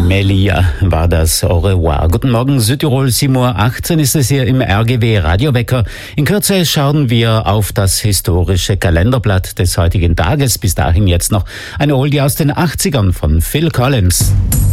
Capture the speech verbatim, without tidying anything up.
Melia war das Au revoir. Guten Morgen, Südtirol, sieben Uhr achtzehn ist es hier im R G W Radiowecker. In Kürze schauen wir auf das historische Kalenderblatt des heutigen Tages. Bis dahin jetzt noch eine Oldie aus den achtzigern von Phil Collins.